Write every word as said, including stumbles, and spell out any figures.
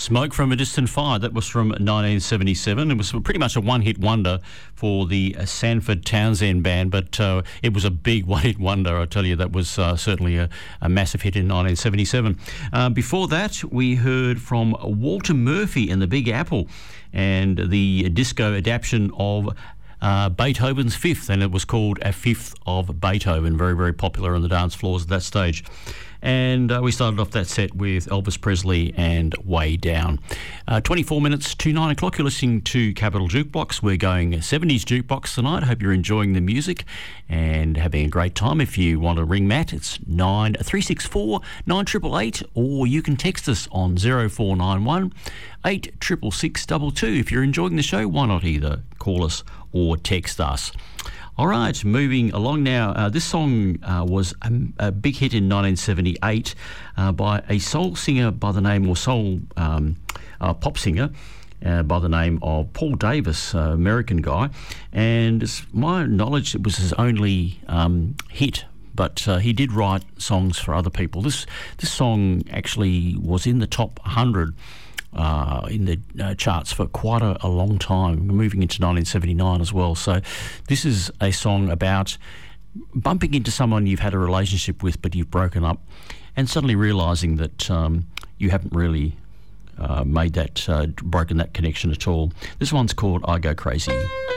Smoke from a Distant Fire. That was from nineteen seventy-seven. It was pretty much a one-hit wonder for the uh, Sanford Townsend Band, but uh, it was a big one-hit wonder. I tell you, that was uh, certainly a, a massive hit in nineteen seventy-seven. Uh, before that, we heard from Walter Murphy and the Big Apple and the disco adaptation of Uh, Beethoven's Fifth, and it was called A Fifth of Beethoven, very, very popular on the dance floors at that stage. And uh, we started off that set with Elvis Presley and Way Down. Uh, twenty-four minutes to nine o'clock, you're listening to Capital Jukebox. We're going seventies Jukebox tonight. I hope you're enjoying the music and having a great time. If you want to ring Matt, it's nine three six four nine eight eight eight, or you can text us on zero four nine one eight six six six two two. If you're enjoying the show, why not either call us or text us. All right, moving along now. Uh, this song uh, was a, a big hit in nineteen seventy-eight uh, by a soul singer by the name, or soul um, uh, pop singer uh, by the name of Paul Davis, uh, American guy. And it's my knowledge, it was his only um, hit, but uh, he did write songs for other people. This this song actually was in the top one hundred Uh, in the uh, charts for quite a, a long time, moving into nineteen seventy-nine as well. So this is a song about bumping into someone you've had a relationship with but you've broken up, and suddenly realising that um, you haven't really uh, made that, uh, broken that connection at all. This one's called I Go Crazy.